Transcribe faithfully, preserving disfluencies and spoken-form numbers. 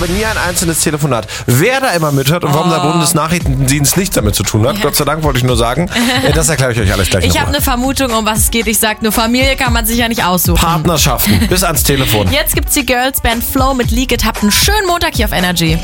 aber nie ein einzelnes Telefonat. Wer da immer mithört und warum Oh. der Bundesnachrichtendienst nichts damit zu tun hat, ja. Gott sei Dank wollte ich nur sagen, das erkläre ich euch alles gleich Ich nochmal. habe eine Vermutung, um was es geht. Ich sag nur, Familie kann man sich ja nicht aussuchen. Partnerschaften, bis ans Telefon. Jetzt gibt's die Girls Band Flow mit Leak It. Habt einen schönen Montag hier auf Energy.